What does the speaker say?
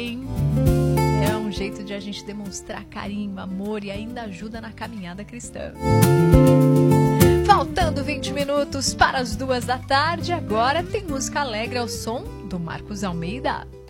É um jeito de a gente demonstrar carinho, amor e ainda ajuda na caminhada cristã. Faltando 20 minutos para as 2 da tarde, agora tem música alegre ao som do Marcos Almeida.